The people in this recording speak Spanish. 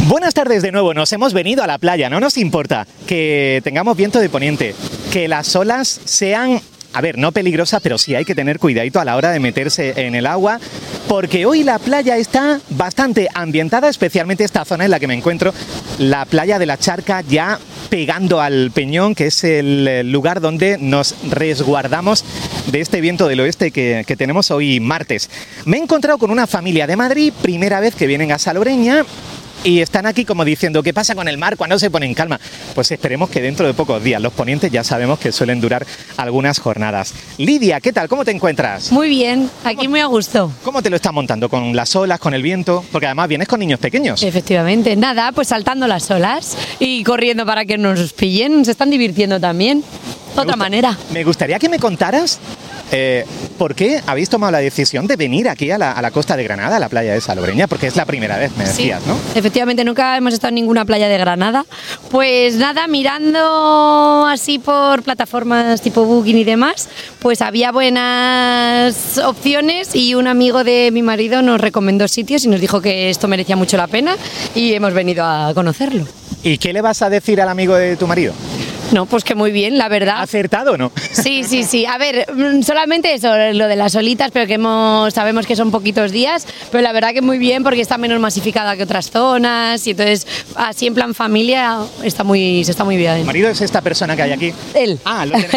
Buenas tardes de nuevo, nos hemos venido a la playa, no nos importa que tengamos viento de poniente, que las olas sean, no peligrosas, pero sí hay que tener cuidadito a la hora de meterse en el agua, porque hoy la playa está bastante ambientada, especialmente esta zona en la que me encuentro, la playa de la Charca, ya pegando al Peñón, que es el lugar donde nos resguardamos de este viento del oeste que tenemos hoy martes. Me he encontrado con una familia de Madrid, primera vez que vienen a Salobreña, y están aquí como diciendo, ¿qué pasa con el mar? ¿Cuándo se pone en calma? Pues esperemos que dentro de pocos días. Los ponientes ya sabemos que suelen durar algunas jornadas. Lidia, ¿qué tal? ¿Cómo te encuentras? Muy bien, aquí muy a gusto. ¿Cómo te lo estás montando? ¿Con las olas, con el viento? Porque además vienes con niños pequeños. Efectivamente, nada, pues saltando las olas y corriendo para que no nos pillen. Se están divirtiendo también. Otra manera. Me gustaría que me contaras por qué habéis tomado la decisión de venir aquí a la costa de Granada, a la playa de Salobreña, porque es la primera vez, me decías, sí, ¿no? Efectivamente, nunca hemos estado en ninguna playa de Granada. Pues nada, mirando así por plataformas tipo Booking y demás, pues había buenas opciones y un amigo de mi marido nos recomendó sitios y nos dijo que esto merecía mucho la pena y hemos venido a conocerlo. ¿Y qué le vas a decir al amigo de tu marido? No, pues que muy bien, la verdad. ¿Ha acertado o no? Sí. A ver, solamente eso, lo de las olitas, pero que sabemos que son poquitos días, pero la verdad que muy bien porque está menos masificada que otras zonas y entonces así en plan familia se está muy bien. ¿Tu marido es esta persona que hay aquí? Él. Ah, lo tenemos.